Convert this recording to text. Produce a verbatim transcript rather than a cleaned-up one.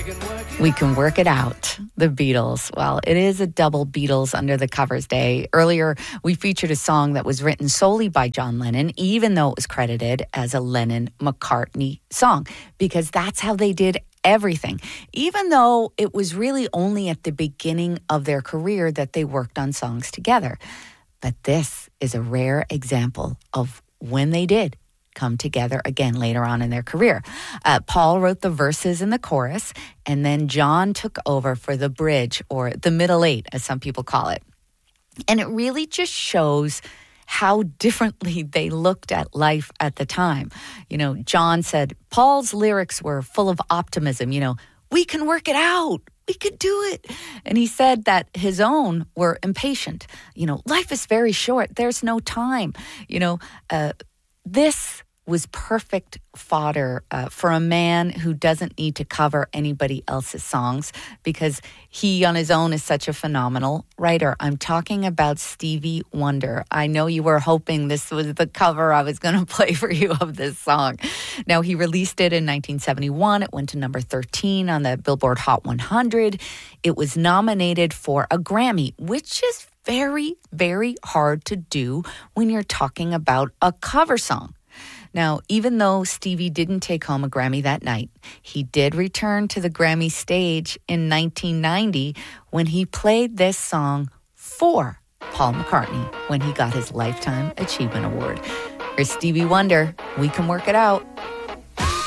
We Can Work It Out, the Beatles. Well, it is a double Beatles Under the Covers day. Earlier, we featured a song that was written solely by John Lennon, even though it was credited as a Lennon-McCartney song, because that's how they did everything. Even though it was really only at the beginning of their career that they worked on songs together. But this is a rare example of when they did come together again later on in their career. Uh, Paul wrote the verses and the chorus, and then John took over for the bridge, or the middle eight, as some people call it. And it really just shows how differently they looked at life at the time. You know, John said Paul's lyrics were full of optimism. You know, we can work it out. We could do it. And he said that his own were impatient. You know, life is very short. There's no time. You know, uh, this was perfect fodder uh, for a man who doesn't need to cover anybody else's songs, because he on his own is such a phenomenal writer. I'm talking about Stevie Wonder. I know you were hoping this was the cover I was going to play for you of this song. Now, he released it in nineteen seventy-one. It went to number thirteen on the Billboard Hot one hundred. It was nominated for a Grammy, which is very, very hard to do when you're talking about a cover song. Now, even though Stevie didn't take home a Grammy that night, he did return to the Grammy stage in nineteen ninety when he played this song for Paul McCartney when he got his Lifetime Achievement Award. Here's Stevie Wonder, We Can Work It Out.